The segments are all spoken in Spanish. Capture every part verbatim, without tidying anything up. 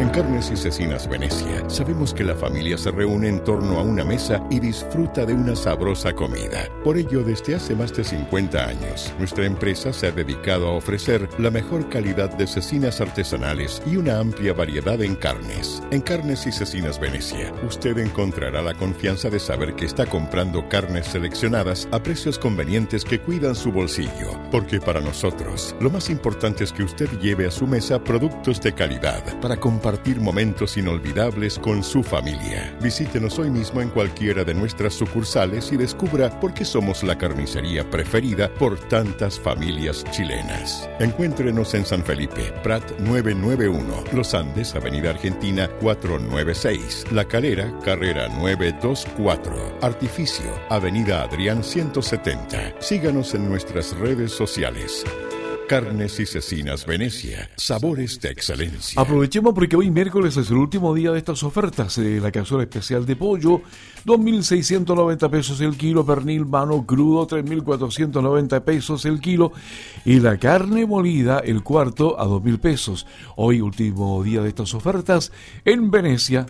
Carnes y Cecinas Venecia sabemos que la familia se reúne en torno a una mesa y disfruta de una sabrosa comida. Por ello, desde hace más de cincuenta años, nuestra empresa se ha dedicado a ofrecer la mejor calidad de cecinas artesanales y una amplia variedad en carnes. En Carnes y Cecinas Venecia, usted encontrará la confianza de saber que está comprando carnes seleccionadas a precios convenientes que cuidan su bolsillo. Porque para nosotros, lo más importante es que usted lleve a su mesa productos de calidad para compartir momentos inolvidables con su familia. Visítenos hoy mismo en cualquiera de nuestras sucursales y descubra por qué somos la carnicería preferida por tantas familias chilenas. Encuéntrenos en San Felipe, Prat novecientos noventa y uno, Los Andes, Avenida Argentina cuatrocientos noventa y seis, La Calera, Carrera novecientos veinticuatro, Artificio, Avenida Adrián ciento setenta. Síganos en nuestras redes sociales. Carnes y Cecinas Venecia, sabores de excelencia. Aprovechemos porque hoy miércoles es el último día de estas ofertas. Eh, la cazuela especial de pollo, dos mil seiscientos noventa pesos el kilo. Pernil mano crudo, tres mil cuatrocientos noventa pesos el kilo. Y la carne molida, el cuarto, a dos mil pesos. Hoy último día de estas ofertas en Venecia.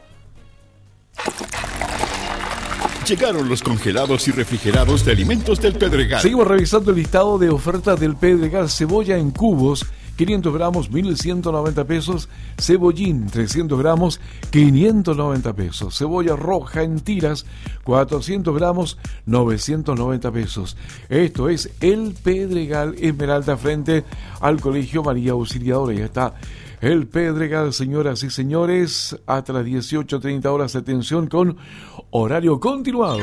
Llegaron los congelados y refrigerados de alimentos del Pedregal. Seguimos revisando el listado de ofertas del Pedregal. Cebolla en cubos, quinientos gramos, mil ciento noventa pesos. Cebollín, trescientos gramos, quinientos noventa pesos. Cebolla roja en tiras, cuatrocientos gramos, novecientos noventa pesos. Esto es el Pedregal Esmeralda frente al Colegio María Auxiliadora. Ya está el Pedregal, señoras y señores, hasta las dieciocho treinta horas. Atención con horario continuado.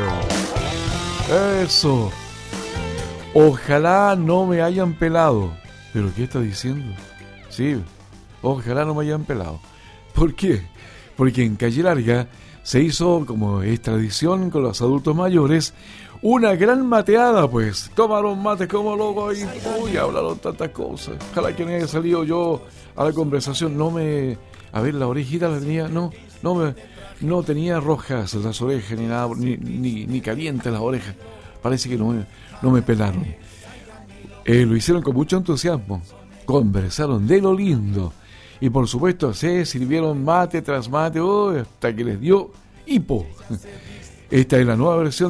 Eso. Ojalá no me hayan pelado. ¿Pero qué está diciendo? Sí, ojalá no me hayan pelado. ¿Por qué? Porque en Calle Larga se hizo, como es tradición con los adultos mayores, una gran mateada, pues. Tomaron mate como locos y uy, hablaron tantas cosas. Ojalá que no haya salido yo a la conversación. No me... A ver, la orejita la tenía... No, no me... No tenía rojas las orejas ni nada, ni, ni, ni calientes las orejas. Parece que no me, no me pelaron. Eh, lo hicieron con mucho entusiasmo. Conversaron de lo lindo. Y por supuesto se sirvieron mate tras mate, oh, hasta que les dio hipo. Esta es la nueva versión